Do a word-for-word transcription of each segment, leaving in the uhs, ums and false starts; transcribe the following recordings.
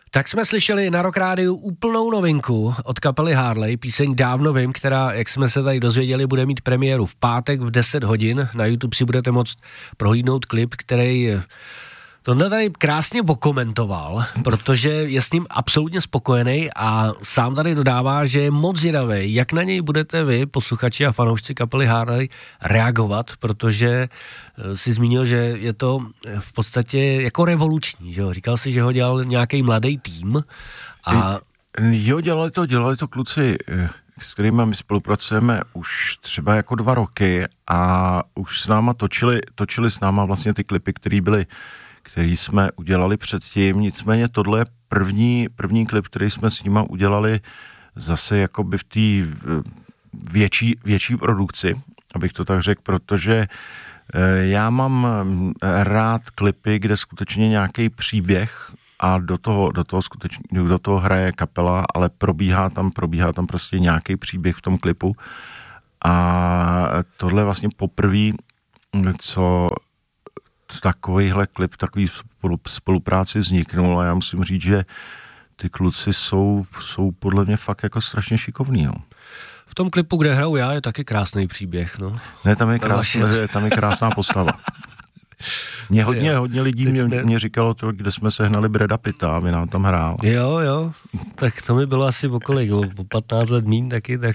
Tak jsme slyšeli na Rock Rádiu úplnou novinku od kapely Harley, píseň Dávno vím, která, jak jsme se tady dozvěděli, bude mít premiéru v pátek v deset hodin. Na YouTube si budete moct prohlídnout klip, který tohle tady krásně okomentoval, protože je s ním absolutně spokojený a sám tady dodává, že je moc zvědavý, jak na něj budete vy, posluchači a fanoušci kapely Harley, reagovat, protože si zmínil, že je to v podstatě jako revoluční, že jo? Říkal si, že ho dělal nějaký mladý tým a... Jo, dělali to, dělali to kluci, s kterými my spolupracujeme už třeba jako dva roky a už s náma točili, točili s náma vlastně ty klipy, které byly který jsme udělali předtím, nicméně tohle je první, první klip, který jsme s nima udělali zase jakoby v té větší, větší produkci, abych to tak řekl, protože já mám rád klipy, kde skutečně nějaký příběh a do toho, do toho skutečně, do toho hraje kapela, ale probíhá tam, probíhá tam prostě nějaký příběh v tom klipu a tohle je vlastně poprvé, co takovýhle klip, takový spolupráci vzniknul a já musím říct, že ty kluci jsou, jsou podle mě fakt jako strašně šikovný, no. V tom klipu, kde hraju já, je taky krásný příběh, no. Ne, tam je, krásný, tam je krásná postava. Mě hodně, hodně lidí mě, jsme... mě říkalo to, kde jsme sehnali Brada Pitta a vy nám tam hrál. Jo, jo, tak to mi bylo asi okolik, o patnáct let míň taky, tak...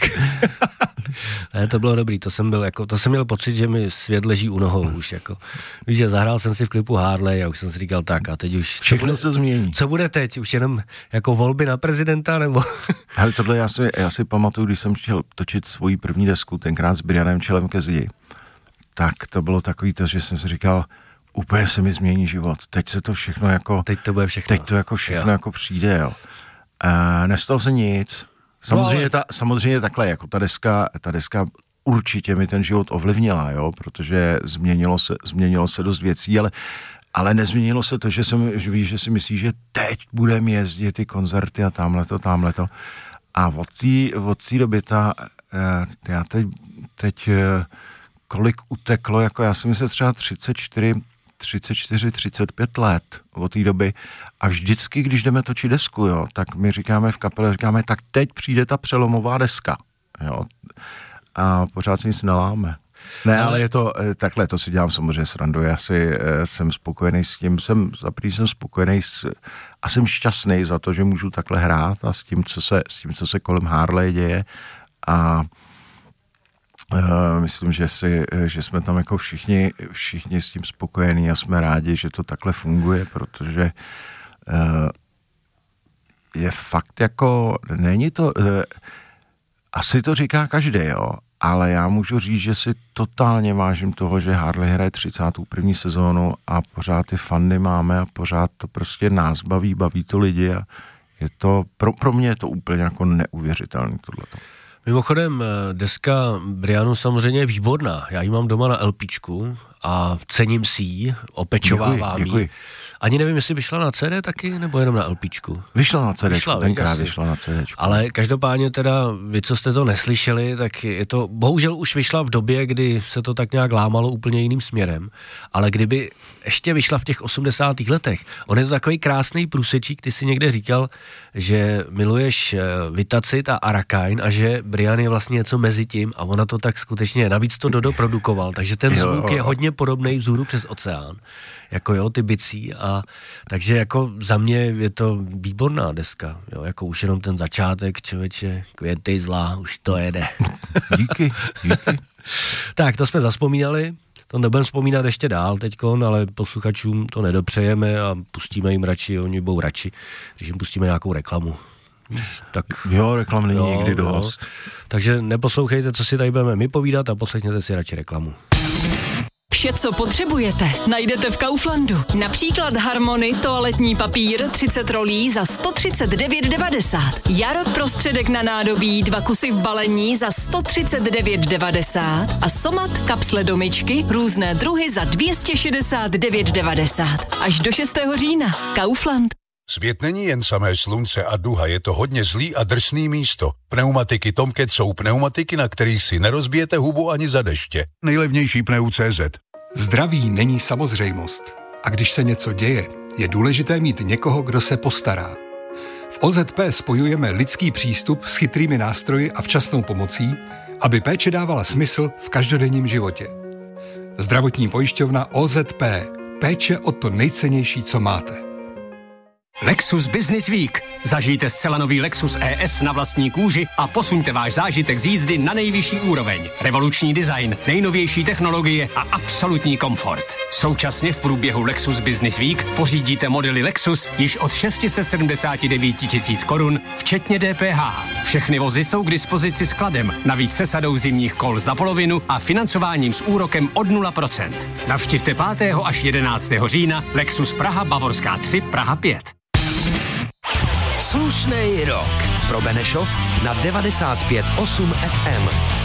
Ne, to bylo dobrý, to jsem byl jako, to jsem měl pocit, že mi svět leží u nohou už jako. Víš, že zahrál jsem si v klipu Harley a už jsem si říkal tak a teď už... Všechno bude, se změní. Co bude teď? Už jenom jako volby na prezidenta nebo... Ale tohle já si, já si pamatuju, když jsem chtěl točit svoji první desku, tenkrát s Brianem Čelem ke zdi, tak to bylo takový to, že jsem si říkal, úplně se mi změní život, teď se to všechno jako... Teď to bude všechno. Teď to jako všechno jo. jako přijde, jo. A nestalo se nic. Samozřejmě, no, ale... ta, samozřejmě takhle, jako ta deska, ta deska určitě mi ten život ovlivnila, jo, protože změnilo se, změnilo se dost věcí, ale, ale nezměnilo se to, že, jsem, že víš, že si myslíš, že teď budeme jezdit ty koncerty a tamhleto, tamhleto. A od té od té doby ta, já teď, teď kolik uteklo, jako já si myslím třeba třicet čtyři, třicet pět let od té doby a vždycky, když jdeme točit desku, jo, tak my říkáme v kapele, říkáme, tak teď přijde ta přelomová deska, jo, a pořád si nic neláme. Ne, ale je to, takhle, to si dělám samozřejmě srandu, já si jsem spokojený s tím, jsem, zaprý jsem spokojený s, a jsem šťastný za to, že můžu takhle hrát a s tím, co se, s tím, co se kolem Harley děje a Uh, myslím, že, si, že jsme tam jako všichni, všichni s tím spokojení a jsme rádi, že to takhle funguje, protože uh, je fakt jako, není to, uh, asi to říká každý, jo, ale já můžu říct, že si totálně vážím toho, že Harley hraje třicátou první sezónu a pořád ty fandy máme a pořád to prostě nás baví, baví to lidi a je to, pro, pro mě je to úplně jako neuvěřitelný tohleto. Mimochodem, deska Brianu samozřejmě je výborná. Já ji mám doma na LPčku a cením si ji, opečovávám ji. Ani nevím, jestli vyšla na C D taky, nebo jenom na LPčku. Vyšla na CDčku, tenkrát vyšla na CDčku. Ale každopádně teda, vy, co jste to neslyšeli, tak je to, bohužel už vyšla v době, kdy se to tak nějak lámalo úplně jiným směrem, ale kdyby ještě vyšla v těch osmdesátých letech, on je to takový krásný průsečík, ty si někde říkal, že miluješ Vitacit a Arakain a že Brian je vlastně něco mezi tím a ona to tak skutečně, navíc to Dodo produkoval, takže ten zvuk je hodně podobný Vzhůru přes oceán, jako jo, ty bicí a takže jako za mě je to výborná deska, jo, jako už jenom ten začátek, člověče, květy zlá, už to jede. Díky, díky. Tak, to jsme zaspomínali, to nebudeme vzpomínat ještě dál teďkon, ale posluchačům to nedopřejeme a pustíme jim radši, oni budou radši, když jim pustíme nějakou reklamu. Tak, jo, reklam není jo, nikdy dost. Jo. Takže neposlouchejte, co si tady budeme my povídat a poslechněte si radši reklamu. Vše, co potřebujete, najdete v Kauflandu. Například Harmony toaletní papír třicet rolí za sto třicet devět devadesát. Jar prostředek na nádobí dva kusy v balení za sto třicet devět devadesát a Somat kapsle do myčky různé druhy za dvě stě šedesát devět devadesát. Až do šestého října. Kaufland. Svět není jen samé slunce a duha, je to hodně zlý a drsný místo. Pneumatiky Tomcat jsou pneumatiky, na kterých si nerozbijete hubu ani za deště. Nejlevnější pneu tečka cé zet. Zdraví není samozřejmost. A když se něco děje, je důležité mít někoho, kdo se postará. V O Z P spojujeme lidský přístup s chytrými nástroji a včasnou pomocí, aby péče dávala smysl v každodenním životě. Zdravotní pojišťovna O Z P. Péče o to nejcennější, co máte. Lexus Business Week. Zažijte zcela nový Lexus E S na vlastní kůži a posuňte váš zážitek z jízdy na nejvyšší úroveň. Revoluční design, nejnovější technologie a absolutní komfort. Současně v průběhu Lexus Business Week pořídíte modely Lexus již od šest set sedmdesát devět tisíc korun, včetně D P H. Všechny vozy jsou k dispozici skladem, navíc se sadou zimních kol za polovinu a financováním s úrokem od nula procent. Navštivte pátého až jedenáctého října Lexus Praha Bavorská tři Praha pět. Slušnej rok pro Benešov na devadesát pět osm F M.